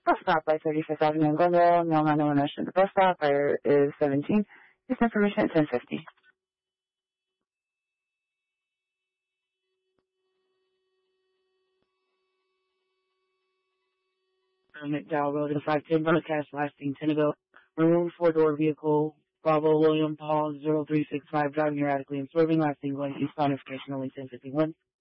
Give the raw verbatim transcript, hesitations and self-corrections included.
Bus stop by thirty-fifth Avenue in Glendale. No man, no one rush at the bus stop. Fire is seventeen. This information at ten fifty. McDowell Road in five ten, broadcast lasting Tennebill. Maroon four-door vehicle, Bravo William Paul zero three six five, driving erratically and swerving, lasting going east on information only ten fifty-one.